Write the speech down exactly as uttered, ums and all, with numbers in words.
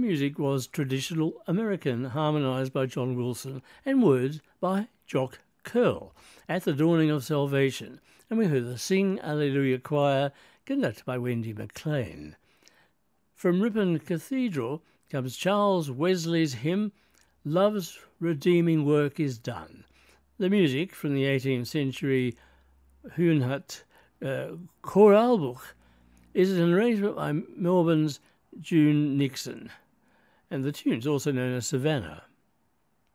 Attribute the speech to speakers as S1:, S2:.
S1: music was traditional American, harmonised by John Wilson, and words by Jock Curl, At the Dawning of Salvation, and we heard the Sing Alleluia Choir, conducted by Wendy McLean. From Ripon Cathedral comes Charles Wesley's hymn, Love's Redeeming Work is Done. The music from the eighteenth century Huguenot uh, Choralbuch is an arrangement by Melbourne's June Nixon, and the tune is also known as Savannah.